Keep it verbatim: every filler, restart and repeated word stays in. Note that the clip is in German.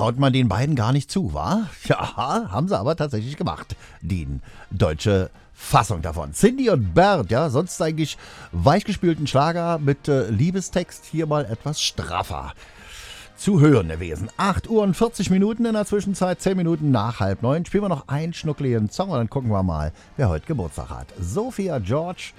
traut man den beiden gar nicht zu, wa? Ja, haben sie aber tatsächlich gemacht. Die deutsche Fassung davon. Cindy und Bert, ja, sonst eigentlich weichgespülten Schlager mit äh, Liebestext, hier mal etwas straffer zu hören gewesen. acht Uhr und vierzig Minuten in der Zwischenzeit, zehn Minuten nach halb neun. Spielen wir noch einen schnuckligen Song und dann gucken wir mal, wer heute Geburtstag hat. Sophia George